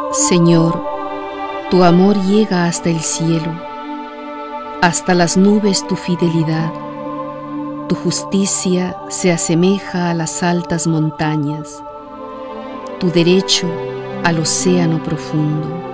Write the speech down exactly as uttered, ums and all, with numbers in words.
Señor, tu amor llega hasta el cielo, hasta las nubes tu fidelidad. Tu justicia se asemeja a las altas montañas, tu derecho al océano profundo.